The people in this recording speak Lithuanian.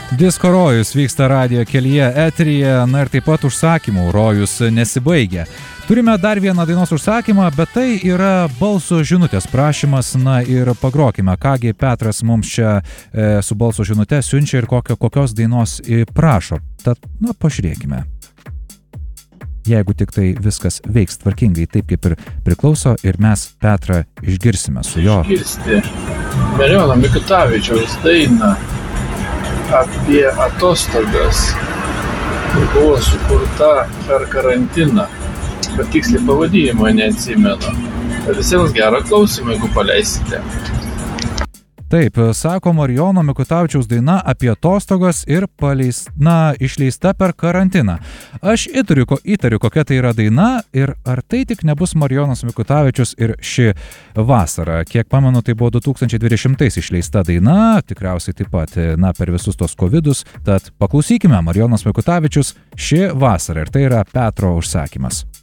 Disko rojus vyksta radijo kelyje eteryje, na ir taip pat užsakymų rojus nesibaigia. Turime dar vieną dainos užsakymą, bet tai yra balso žinutės prašymas, na ir pagrokime, kągi Petras mums čia su balso žinute siunčia ir kokios dainos prašo. Tad, na, pažiūrėkime. Jeigu tik tai viskas veiks tvarkingai taip, kaip ir priklauso, ir mes Petrą išgirsime su jo. Išgirsti Marijono Mikutavičiaus dainą apie atostogas, kur buvo sukurta per karantiną, bet tiksliai pavadinimo neatsimenu. Visiems gerą klausimą, jeigu paleisite. Taip, sako Marijono Mikutavičiaus daina apie atostogas ir išleista per karantiną. Aš įtariu, kokia tai yra daina ir ar tai tik nebus Marijonas Mikutavičius ir ši vasara. Kiek pamenu, tai buvo 2020 išleista daina, tikriausiai taip pat, per visus tos covidus. Tad paklausykime Marijonas Mikutavičius ši vasara ir tai yra Petro užsakymas.